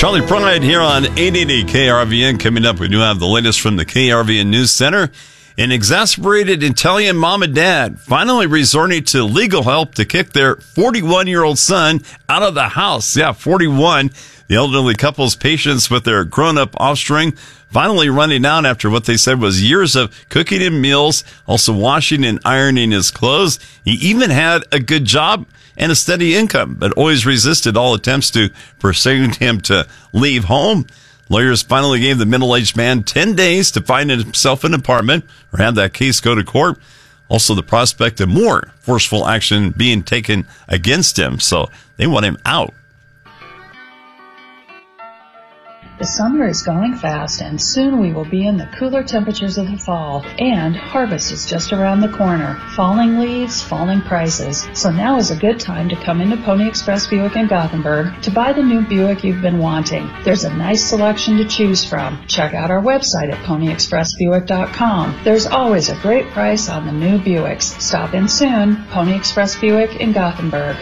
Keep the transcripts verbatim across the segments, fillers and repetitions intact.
Charlie Pride here on eight eighty K R V N. Coming up, we do have the latest from the K R V N News Center. An exasperated Italian mom and dad finally resorting to legal help to kick their forty-one-year-old son out of the house. Yeah, forty-one. The elderly couple's patience with their grown-up offspring finally running out after what they said was years of cooking him meals, also washing and ironing his clothes. He even had a good job and a steady income, but always resisted all attempts to persuade him to leave home. Lawyers finally gave the middle-aged man ten days to find himself an apartment or have that case go to court. Also, the prospect of more forceful action being taken against him, so they want him out. The summer is going fast, and soon we will be in the cooler temperatures of the fall, and harvest is just around the corner. Falling leaves, falling prices. So now is a good time to come into Pony Express Buick in Gothenburg to buy the new Buick you've been wanting. There's a nice selection to choose from. Check out our website at pony express buick dot com. There's always a great price on the new Buicks. Stop in soon. Pony Express Buick in Gothenburg.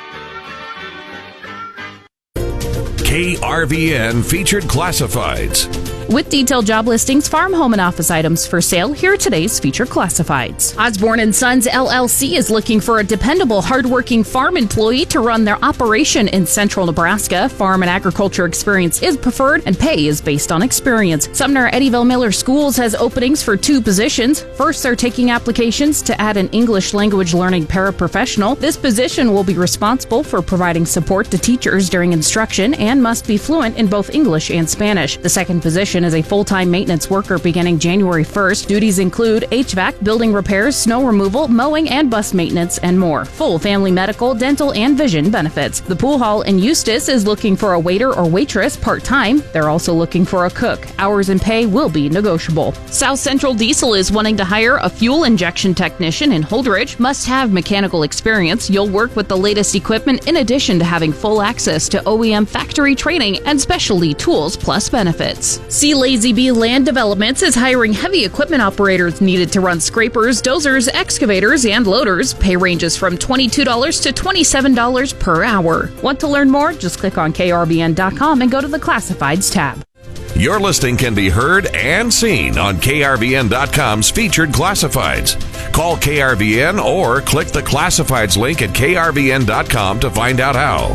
K R V N Featured Classifieds. With detailed job listings, farm, home, and office items for sale, here are today's featured classifieds. Osborne and Sons L L C is looking for a dependable, hardworking farm employee to run their operation in central Nebraska. Farm and agriculture experience is preferred, and pay is based on experience. Sumner Eddyville Miller Schools has openings for two positions. First, they're taking applications to add an English language learning paraprofessional. This position will be responsible for providing support to teachers during instruction and must be fluent in both English and Spanish. The second position is a full-time maintenance worker beginning January first. Duties include H V A C, building repairs, snow removal, mowing, and bus maintenance, and more. Full family medical, dental, and vision benefits. The Pool Hall in Eustis is looking for a waiter or waitress part-time. They're also looking for a cook. Hours and pay will be negotiable. South Central Diesel is wanting to hire a fuel injection technician in Holdridge. Must have mechanical experience. You'll work with the latest equipment in addition to having full access to O E M factory training and specialty tools plus benefits. See Lazy Bee Land Developments is hiring heavy equipment operators needed to run scrapers, dozers, excavators, and loaders. Pay ranges from twenty-two dollars to twenty-seven dollars per hour. Want to learn more? Just click on K R V N dot com and go to the Classifieds tab. Your listing can be heard and seen on K R V N dot com's Featured Classifieds. Call K R V N or click the Classifieds link at K R V N dot com to find out how.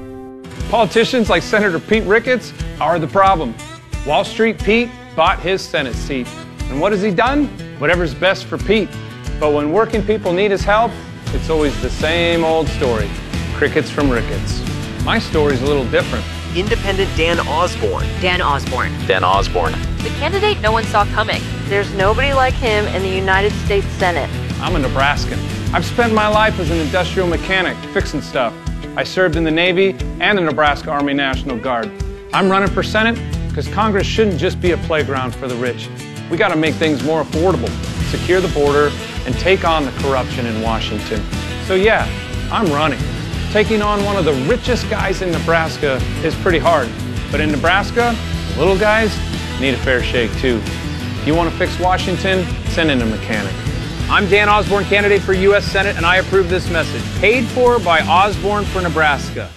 Politicians like Senator Pete Ricketts are the problem. Wall Street Pete bought his Senate seat. And what has he done? Whatever's best for Pete. But when working people need his help, it's always the same old story. Crickets from Ricketts. My story's a little different. Independent Dan Osborne. Dan Osborne. Dan Osborne. The candidate no one saw coming. There's nobody like him in the United States Senate. I'm a Nebraskan. I've spent my life as an industrial mechanic, fixing stuff. I served in the Navy and the Nebraska Army National Guard. I'm running for Senate because Congress shouldn't just be a playground for the rich. We got to make things more affordable, secure the border, and take on the corruption in Washington. So yeah, I'm running. Taking on one of the richest guys in Nebraska is pretty hard. But in Nebraska, the little guys need a fair shake too. If you want to fix Washington, send in a mechanic. I'm Dan Osborne, candidate for U S Senate, and I approve this message. Paid for by Osborne for Nebraska.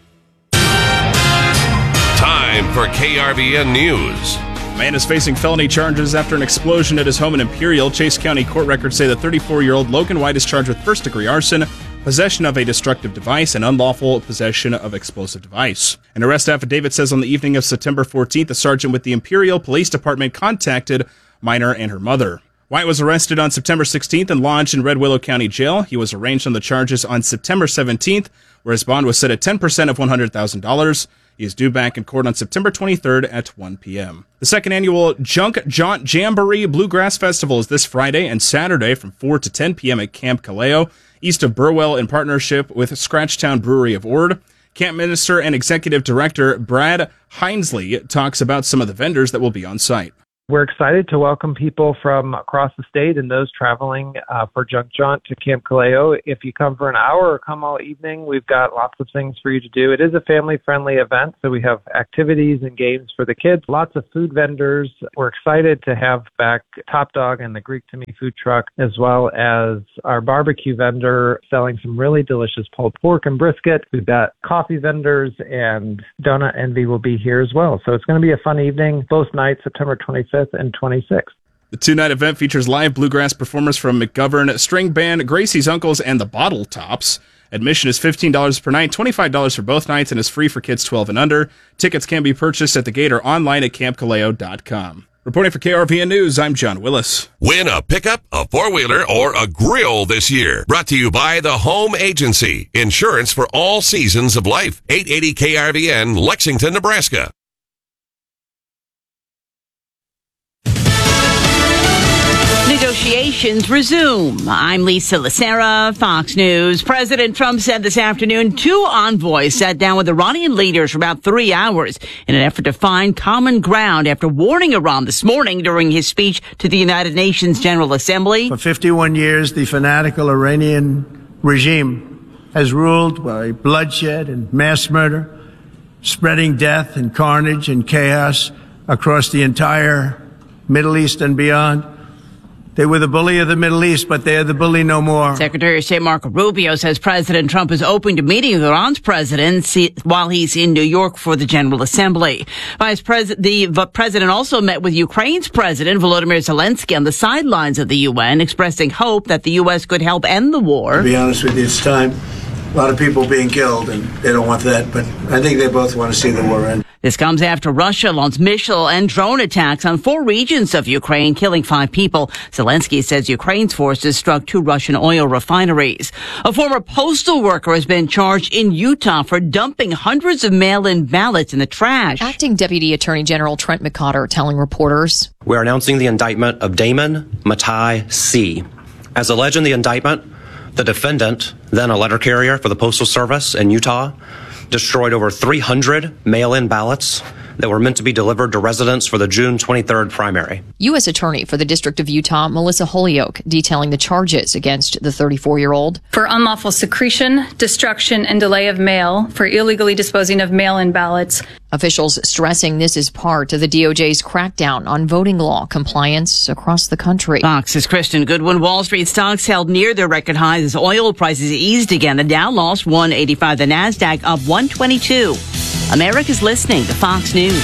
Time for K R V N News. A man is facing felony charges after an explosion at his home in Imperial. Chase County court records say the thirty-four-year-old Logan White is charged with first-degree arson, possession of a destructive device, and unlawful possession of explosive device. An arrest affidavit says on the evening of September fourteenth, a sergeant with the Imperial Police Department contacted minor and her mother. White was arrested on September sixteenth and lodged in Red Willow County Jail. He was arraigned on the charges on September seventeenth, where his bond was set at ten percent of one hundred thousand dollars. He is due back in court on September twenty-third at one p.m. The second annual Junk Jaunt Jamboree Bluegrass Festival is this Friday and Saturday from four to ten p.m. at Camp Kaleo, east of Burwell, in partnership with Scratchtown Brewery of Ord. Camp Minister and Executive Director Brad Hinesley talks about some of the vendors that will be on site. We're excited to welcome people from across the state and those traveling uh, for Junk Jaunt to Camp Kaleo. If you come for an hour or come all evening, we've got lots of things for you to do. It is a family-friendly event, so we have activities and games for the kids, lots of food vendors. We're excited to have back Top Dog and the Greek to Me food truck, as well as our barbecue vendor selling some really delicious pulled pork and brisket. We've got coffee vendors, and Donut Envy will be here as well. So it's going to be a fun evening, both nights, September twenty-fifth and twenty-sixth. The two-night event features live bluegrass performers from McGovern String Band, Gracie's Uncles, and the Bottle Tops. Admission is fifteen dollars per night, twenty-five dollars for both nights, and is free for kids twelve and under. Tickets can be purchased at the gate or online at camp kaleo dot com. Reporting for K R V N News, I'm John Willis. Win a pickup, a four-wheeler, or a grill this year. Brought to you by the Home Agency. Insurance for all seasons of life. eight eighty K R V N, Lexington, Nebraska. Negotiations resume. I'm Lisa Lacera, Fox News. President Trump said this afternoon two envoys sat down with Iranian leaders for about three hours in an effort to find common ground after warning Iran this morning during his speech to the United Nations General Assembly. For fifty-one years, the fanatical Iranian regime has ruled by bloodshed and mass murder, spreading death and carnage and chaos across the entire Middle East and beyond. They were the bully of the Middle East, but they're the bully no more. Secretary of State Marco Rubio says President Trump is open to meeting with Iran's president while he's in New York for the General Assembly. Vice President, the president also met with Ukraine's president, Volodymyr Zelensky, on the sidelines of the U N, expressing hope that the U S could help end the war. To be honest with you, it's time. A lot of people being killed, and they don't want that, but I think they both want to see the war end. This comes after Russia launched missile and drone attacks on four regions of Ukraine, killing five people. Zelensky says Ukraine's forces struck two Russian oil refineries. A former postal worker has been charged in Utah for dumping hundreds of mail-in ballots in the trash. Acting Deputy Attorney General Trent McCotter telling reporters, "We're announcing the indictment of Damon Matai C. As alleged in the indictment, the defendant, then a letter carrier for the Postal Service in Utah, destroyed over three hundred mail-in ballots that were meant to be delivered to residents for the June twenty-third primary." U S Attorney for the District of Utah, Melissa Holyoke, detailing the charges against the thirty-four-year-old. For unlawful secretion, destruction, and delay of mail, for illegally disposing of mail-in ballots. Officials stressing this is part of the D O J's crackdown on voting law compliance across the country. Fox's Kristen Goodwin. Wall Street stocks held near their record highs as oil prices eased again. The Dow lost one eighty-five. The Nasdaq up one twenty-two. America's listening to Fox News.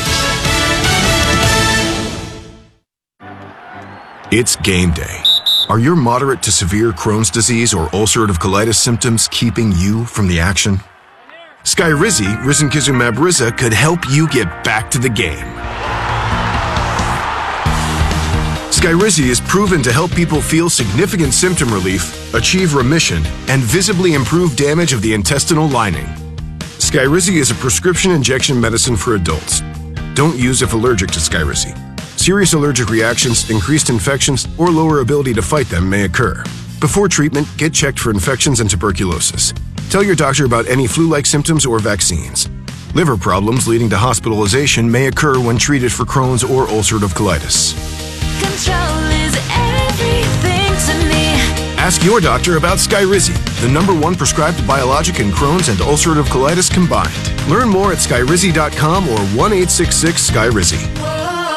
It's game day. Are your moderate to severe Crohn's disease or ulcerative colitis symptoms keeping you from the action? Skyrizi, risankizumab Riza, could help you get back to the game. Skyrizi is proven to help people feel significant symptom relief, achieve remission, and visibly improve damage of the intestinal lining. Skyrizi is a prescription injection medicine for adults. Don't use if allergic to Skyrizi. Serious allergic reactions, increased infections, or lower ability to fight them may occur. Before treatment, get checked for infections and tuberculosis. Tell your doctor about any flu-like symptoms or vaccines. Liver problems leading to hospitalization may occur when treated for Crohn's or ulcerative colitis. Control is everything to me. Ask your doctor about Skyrizi, the number one prescribed biologic in Crohn's and ulcerative colitis combined. Learn more at skyrizi dot com or one eight six six Skyrizi.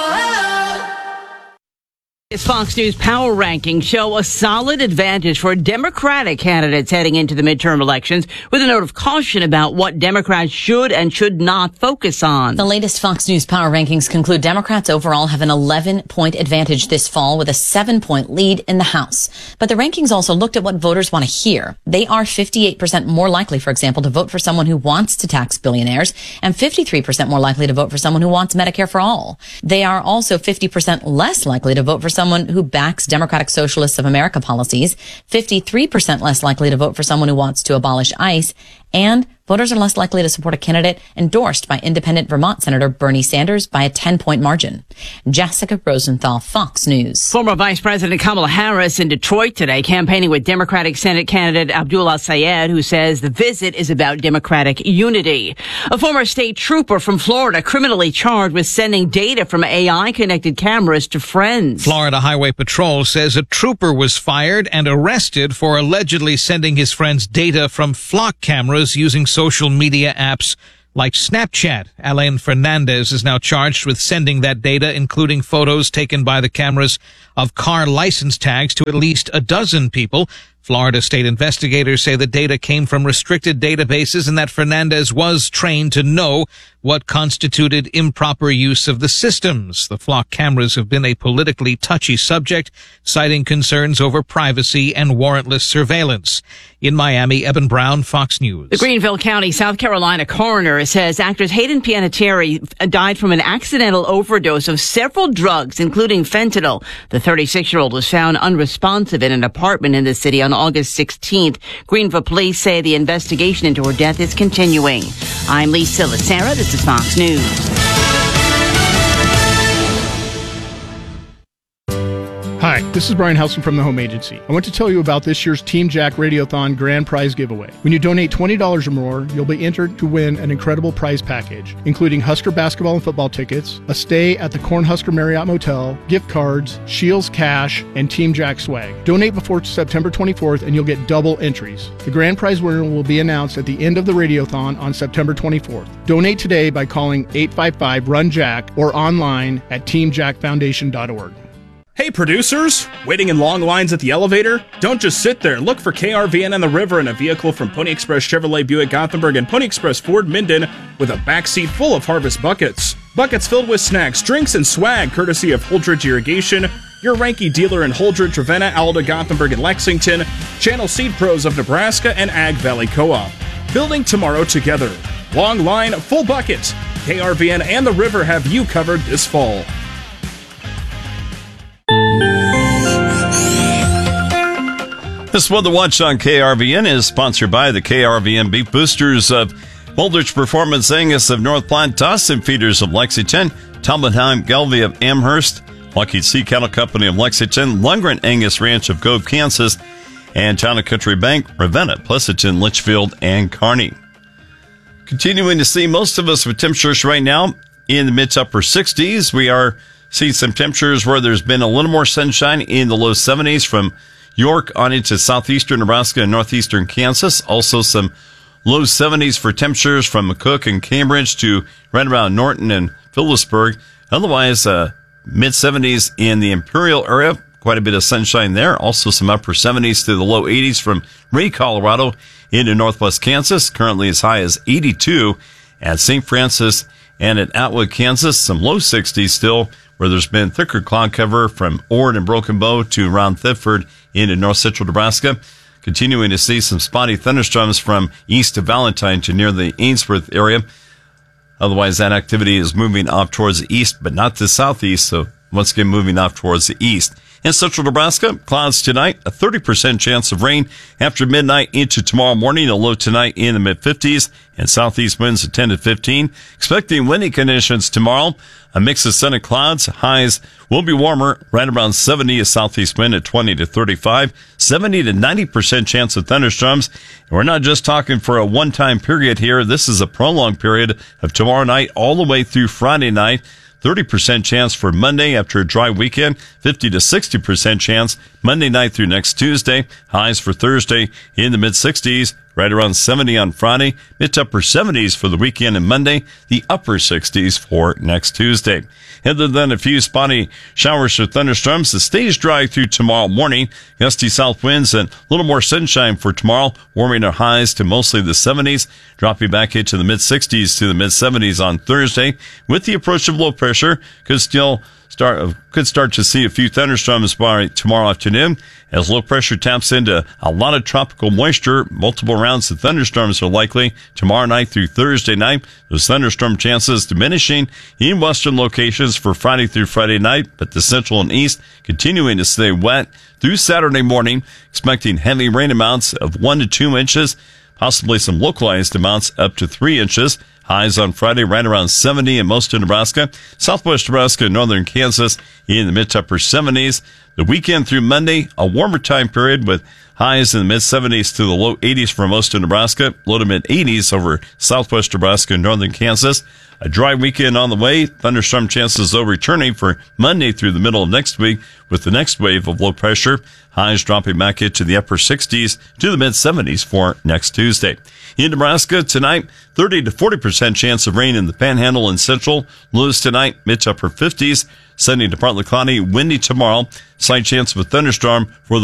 Fox News Power Rankings show a solid advantage for Democratic candidates heading into the midterm elections, with a note of caution about what Democrats should and should not focus on. The latest Fox News Power Rankings conclude Democrats overall have an eleven-point advantage this fall with a seven-point lead in the House. But the rankings also looked at what voters want to hear. They are fifty-eight percent more likely, for example, to vote for someone who wants to tax billionaires and fifty-three percent more likely to vote for someone who wants Medicare for all. They are also fifty percent less likely to vote for someone someone who backs Democratic Socialists of America policies, fifty-three percent less likely to vote for someone who wants to abolish ICE, And voters are less likely to support a candidate endorsed by independent Vermont Senator Bernie Sanders by a ten-point margin. Jessica Rosenthal, Fox News. Former Vice President Kamala Harris in Detroit today, campaigning with Democratic Senate candidate Abdullah Sayed, who says the visit is about Democratic unity. A former state trooper from Florida criminally charged with sending data from A I-connected cameras to friends. Florida Highway Patrol says a trooper was fired and arrested for allegedly sending his friends data from flock cameras using social media apps like Snapchat. Alain Fernandez is now charged with sending that data, including photos taken by the cameras of car license tags, to at least a dozen people. Florida state investigators say the data came from restricted databases and that Fernandez was trained to know what constituted improper use of the systems. The flock cameras have been a politically touchy subject, citing concerns over privacy and warrantless surveillance. In Miami, Eben Brown, Fox News. The Greenville County, South Carolina coroner says actress Hayden Panettiere died from an accidental overdose of several drugs, including fentanyl. The thirty-six-year-old was found unresponsive in an apartment in the city on August sixteenth. Greenville police say the investigation into her death is continuing. I'm Lisa Lacera. This is Fox News. Hi, this is Brian Helson from the Home Agency. I want to tell you about this year's Team Jack Radiothon Grand Prize Giveaway. When you donate twenty dollars or more, you'll be entered to win an incredible prize package, including Husker basketball and football tickets, a stay at the Cornhusker Marriott Motel, gift cards, Shields cash, and Team Jack swag. Donate before September twenty-fourth and you'll get double entries. The grand prize winner will be announced at the end of the Radiothon on September twenty-fourth. Donate today by calling eight five five, RUN JACK or online at team jack foundation dot org. Hey producers, waiting in long lines at the elevator? Don't just sit there. Look for K R V N on the river in a vehicle from Pony Express Chevrolet Buick Gothenburg and Pony Express Ford Minden with a backseat full of Harvest buckets. Buckets filled with snacks, drinks, and swag courtesy of Holdridge Irrigation, your Ranky dealer in Holdridge, Ravenna, Alda, Gothenburg, and Lexington, Channel Seed Pros of Nebraska, and Ag Valley Co-op. Building tomorrow together. Long line, full buckets. K R V N and the river have you covered this fall. This Weather Watch on K R V N is sponsored by the K R V N Beef Boosters of Holdridge Performance, Angus of North Platte, Dawson Feeders of Lexington, Talbotheim Gelby of Amherst, Lucky Sea Cattle Company of Lexington, Lundgren Angus Ranch of Gove, Kansas, and Town and Country Bank, Ravenna, Pleasanton, Litchfield, and Kearney. Continuing to see most of us with temperatures right now in the mid to upper sixties. We are seeing some temperatures where there's been a little more sunshine in the low seventies from York on into southeastern Nebraska and northeastern Kansas. Also some low seventies for temperatures from McCook and Cambridge to right around Norton and Phillipsburg. Otherwise, uh, mid seventies in the Imperial area. Quite a bit of sunshine there. Also some upper seventies to the low eighties from Ray, Colorado into northwest Kansas. Currently as high as eighty-two at Saint Francis and at Atwood, Kansas. Some low sixties still where there's been thicker cloud cover from Ord and Broken Bow to around Thetford into north central Nebraska. Continuing to see some spotty thunderstorms from east of Valentine to near the Ainsworth area. Otherwise, that activity is moving off towards the east, but not to southeast. So once again, moving off towards the east. In central Nebraska, clouds tonight, a thirty percent chance of rain after midnight into tomorrow morning, a low tonight in the mid fifties, and southeast winds at ten to fifteen. Expecting windy conditions tomorrow, a mix of sun and clouds. Highs will be warmer, right around seventy, a southeast wind at twenty to thirty-five, seventy to ninety percent chance of thunderstorms. And we're not just talking for a one-time period here. This is a prolonged period of tomorrow night all the way through Friday night. thirty percent chance for Monday after a dry weekend, fifty to sixty percent chance Monday night through next Tuesday. Highs for Thursday in the mid-sixties, right around seventy on Friday, mid to upper seventies for the weekend and Monday, the upper sixties for next Tuesday. Other than a few spotty showers or thunderstorms, it stays dry through tomorrow morning. Gusty south winds and a little more sunshine for tomorrow, warming our highs to mostly the seventies, dropping back into the mid-sixties to the mid-seventies on Thursday. With the approach of low pressure, could still start could start to see a few thunderstorms by tomorrow afternoon as low pressure taps into a lot of tropical moisture. Multiple rounds of thunderstorms are likely tomorrow night through Thursday night. Those thunderstorm chances diminishing in western locations for Friday through Friday night, but the central and east continuing to stay wet through Saturday morning, expecting heavy rain amounts of one to two inches, Possibly some localized amounts up to three inches. Highs on Friday right around seventy in most of Nebraska. Southwest Nebraska and northern Kansas in the mid to upper seventies. The weekend through Monday, a warmer time period with highs in the mid-seventies to the low eighties for most of Nebraska. Low to mid-eighties over southwest Nebraska and northern Kansas. A dry weekend on the way. Thunderstorm chances, though, returning for Monday through the middle of next week with the next wave of low pressure. Highs dropping back into the upper sixties to the mid-seventies for next Tuesday. In Nebraska tonight, thirty to forty percent chance of rain in the Panhandle and Central. Lows tonight, mid to upper fifties. Sunny to partly cloudy, windy tomorrow. Slight chance of a thunderstorm for the